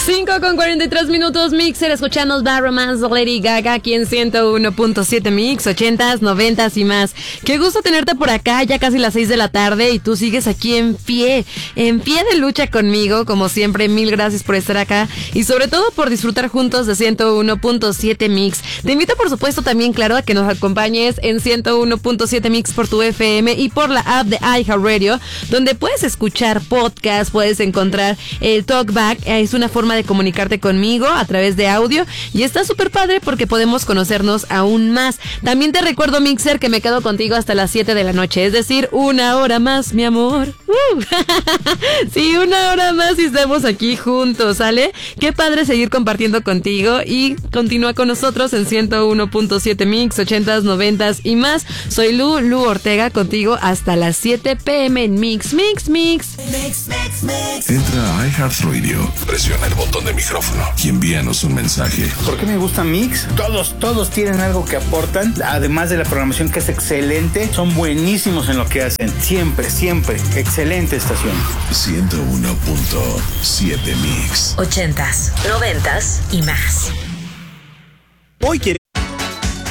5:43 Mixer, escuchamos Bad Romance de Lady Gaga aquí en 101.7 Mix, 80s, 90s y más. Qué gusto tenerte por acá, ya casi las 6 de la tarde y tú sigues aquí en pie de lucha conmigo, como siempre. Mil gracias por estar acá y sobre todo por disfrutar juntos de 101.7 Mix. Te invito por supuesto también, claro, a que nos acompañes en 101.7 Mix por tu FM y por la app de iHeartRadio, donde puedes escuchar podcast, puedes encontrar el Talkback. Es una forma de comunicarte conmigo a través de audio y está súper padre porque podemos conocernos aún más. También te recuerdo, Mixer, que me quedo contigo hasta las 7 de la noche, es decir, 1 hora más, mi amor. Sí, 1 hora más y estamos aquí juntos, ¿sale? Qué padre seguir compartiendo contigo y continúa con nosotros en 101.7 Mix, 80s, 90s y más. Soy Lu Ortega, contigo hasta las 7 p.m. en Mix. Entra a iHeartRadio, presiona el botón de micrófono y envíanos un mensaje. ¿Por qué me gusta Mix? Todos tienen algo que aportan, además de la programación que es excelente, son buenísimos en lo que hacen. Siempre, excelente estación. 101.7 Mix. 80s, 90s y más. Hoy quiere